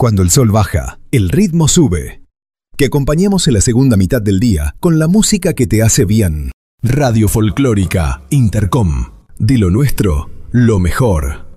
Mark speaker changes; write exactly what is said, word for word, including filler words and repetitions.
Speaker 1: Cuando el sol baja, el ritmo sube. Que acompañemos en la segunda mitad del día con la música que te hace bien. Radio Folclórica Intercom. De lo nuestro, lo mejor.